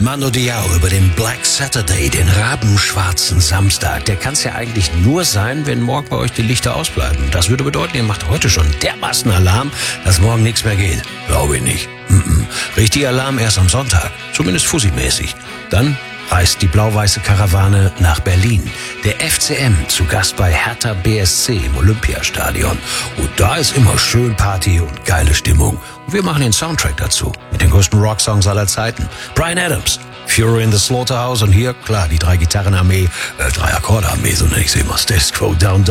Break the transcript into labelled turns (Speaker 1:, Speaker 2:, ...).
Speaker 1: Mando Diao über den Black Saturday, den rabenschwarzen Samstag. Der kann es ja eigentlich nur sein, wenn morgen bei euch die Lichter ausbleiben. Das würde bedeuten, ihr macht heute schon dermaßen Alarm, dass morgen nichts mehr geht. Glaube ich nicht. Richtiger Alarm erst am Sonntag. Zumindest Fussi-mäßig. Dann reist die blau-weiße Karawane nach Berlin. Der FCM zu Gast bei Hertha BSC im Olympiastadion. Und da ist immer schön Party und geile Stimmung. Und wir machen den Soundtrack dazu mit den größten Rocksongs aller Zeiten. Bryan Adams, Fury in the Slaughterhouse und hier, klar, die 3 Gitarrenarmee, 3 Akkordearmee, so nenne ich sie immer, Status Quo Down Down.